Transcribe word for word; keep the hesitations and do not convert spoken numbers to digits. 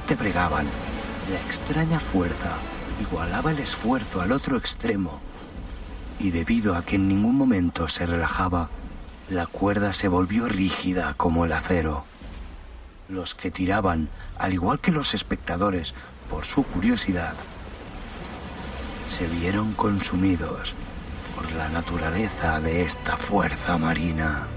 fuerte bregaban, la extraña fuerza igualaba el esfuerzo al otro extremo, y debido a que en ningún momento se relajaba, la cuerda se volvió rígida como el acero. Los que tiraban, al igual que los espectadores, por su curiosidad, se vieron consumidos por la naturaleza de esta fuerza marina.